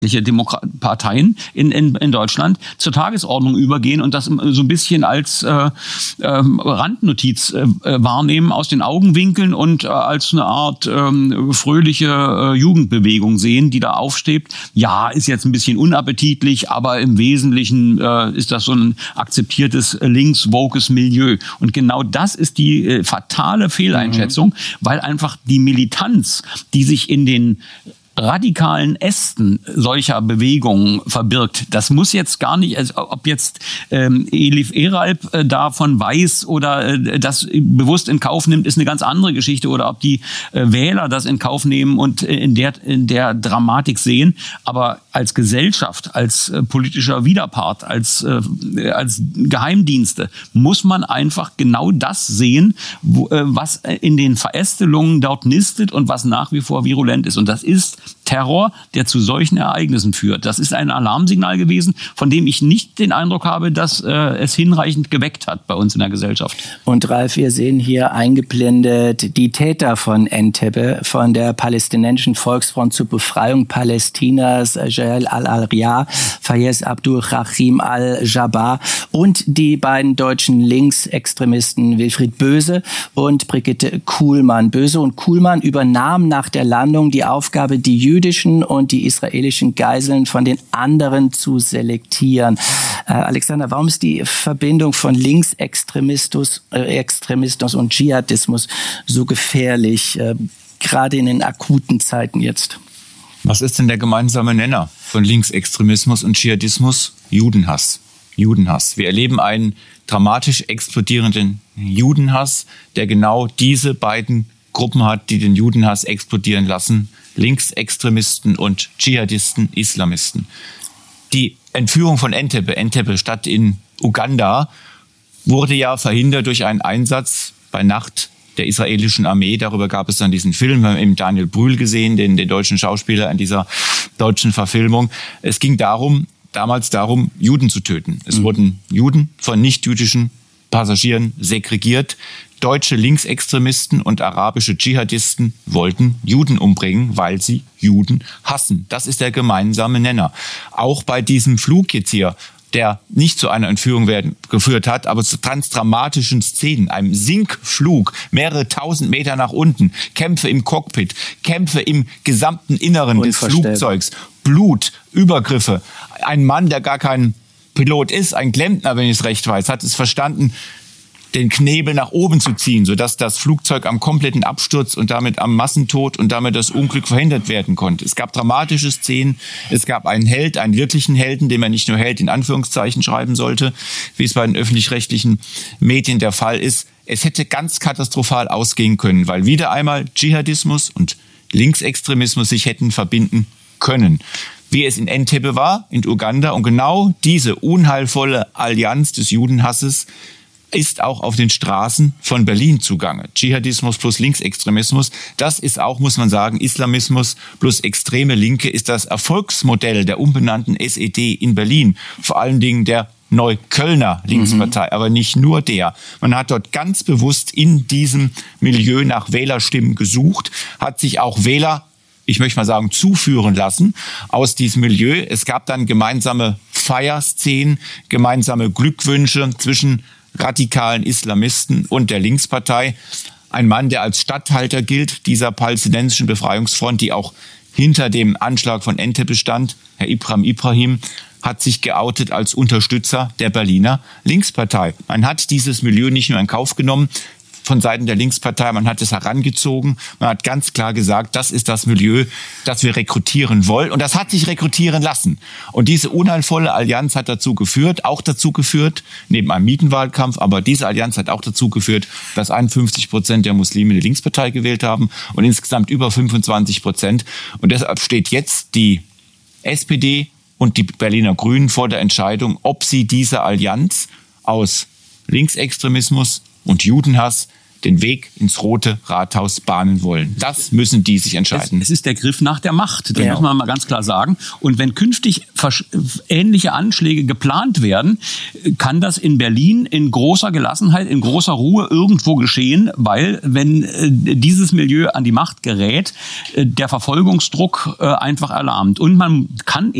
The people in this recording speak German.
Parteien in Deutschland zur Tagesordnung übergehen und das so ein bisschen als Randnotiz wahrnehmen, aus den Augenwinkeln und als eine Art fröhliche Jugendbewegung sehen, die da aufsteht. Ja, ist jetzt ein bisschen unappetitlich, aber im Wesentlichen ist das so ein akzeptiertes links-wokes Milieu. Und genau das ist die fatale Fehleinschätzung, weil einfach die Militanz, die sich in den radikalen Ästen solcher Bewegungen verbirgt. Das muss jetzt gar nicht, also ob jetzt Elif Eralp davon weiß oder das bewusst in Kauf nimmt, ist eine ganz andere Geschichte. Oder ob die Wähler das in Kauf nehmen und in der Dramatik sehen. Aber als Gesellschaft, als politischer Widerpart, als Geheimdienste muss man einfach genau das sehen, was in den Verästelungen dort nistet und was nach wie vor virulent ist. Und das ist Terror, der zu solchen Ereignissen führt. Das ist ein Alarmsignal gewesen, von dem ich nicht den Eindruck habe, dass es hinreichend geweckt hat bei uns in der Gesellschaft. Und Ralf, wir sehen hier eingeblendet die Täter von Entebbe, von der palästinensischen Volksfront zur Befreiung Palästinas, Jael al-Arya, Fayez Abdul Rahim al-Jabbar und die beiden deutschen Linksextremisten Wilfried Böse und Brigitte Kuhlmann. Böse und Kuhlmann übernahmen nach der Landung die Aufgabe, die jüdischen und die israelischen Geiseln von den anderen zu selektieren. Alexander, warum ist die Verbindung von Linksextremismus und Dschihadismus so gefährlich, gerade in den akuten Zeiten jetzt? Was ist denn der gemeinsame Nenner von Linksextremismus und Dschihadismus? Judenhass. Judenhass. Wir erleben einen dramatisch explodierenden Judenhass, der genau diese beiden Gruppen hat, die den Judenhass explodieren lassen. Linksextremisten und Dschihadisten, Islamisten. Die Entführung von Entebbe, Stadt in Uganda, wurde ja verhindert durch einen Einsatz bei Nacht der israelischen Armee. Darüber gab es dann diesen Film, wir haben eben Daniel Brühl gesehen, den deutschen Schauspieler in dieser deutschen Verfilmung. Es ging damals darum, Juden zu töten. Es wurden Juden von nichtjüdischen Passagieren segregiert. Deutsche Linksextremisten und arabische Dschihadisten wollten Juden umbringen, weil sie Juden hassen. Das ist der gemeinsame Nenner. Auch bei diesem Flug jetzt hier, der nicht zu einer Entführung geführt hat, aber zu ganz dramatischen Szenen, einem Sinkflug, mehrere tausend Meter nach unten, Kämpfe im Cockpit, Kämpfe im gesamten Inneren des Flugzeugs, Blut, Übergriffe. Ein Mann, der gar kein Pilot ist, ein Klempner, wenn ich es recht weiß, hat es verstanden, den Knebel nach oben zu ziehen, sodass das Flugzeug am kompletten Absturz und damit am Massentod und damit das Unglück verhindert werden konnte. Es gab dramatische Szenen, es gab einen Held, einen wirklichen Helden, den man nicht nur Held in Anführungszeichen schreiben sollte, wie es bei den öffentlich-rechtlichen Medien der Fall ist. Es hätte ganz katastrophal ausgehen können, weil wieder einmal Dschihadismus und Linksextremismus sich hätten verbinden können. Wie es in Entebbe war, in Uganda. Und genau diese unheilvolle Allianz des Judenhasses ist auch auf den Straßen von Berlin zugange. Dschihadismus plus Linksextremismus, das ist auch, muss man sagen, Islamismus plus extreme Linke ist das Erfolgsmodell der umbenannten SED in Berlin. Vor allen Dingen der Neuköllner Linkspartei, aber nicht nur der. Man hat dort ganz bewusst in diesem Milieu nach Wählerstimmen gesucht, hat sich auch Wähler, ich möchte mal sagen, zuführen lassen aus diesem Milieu. Es gab dann gemeinsame Feierszenen, gemeinsame Glückwünsche zwischen radikalen Islamisten und der Linkspartei. Ein Mann, der als Statthalter gilt, dieser palästinensischen Befreiungsfront, die auch hinter dem Anschlag von Entebbe stand, Herr Ibrahim, hat sich geoutet als Unterstützer der Berliner Linkspartei. Man hat dieses Milieu nicht nur in Kauf genommen, von Seiten der Linkspartei, man hat es herangezogen, man hat ganz klar gesagt, das ist das Milieu, das wir rekrutieren wollen. Und das hat sich rekrutieren lassen. Und diese unheilvolle Allianz hat dazu geführt, neben einem Mietenwahlkampf, aber diese Allianz hat auch dazu geführt, dass 51% der Muslime die Linkspartei gewählt haben und insgesamt über 25%. Und deshalb steht jetzt die SPD und die Berliner Grünen vor der Entscheidung, ob sie diese Allianz aus Linksextremismus und Judenhass den Weg ins Rote Rathaus bahnen wollen. Das müssen die sich entscheiden. Es ist der Griff nach der Macht, das muss man mal ganz klar sagen. Und wenn künftig ähnliche Anschläge geplant werden, kann das in Berlin in großer Gelassenheit, in großer Ruhe irgendwo geschehen, weil wenn dieses Milieu an die Macht gerät, der Verfolgungsdruck einfach erlahmt. Und man kann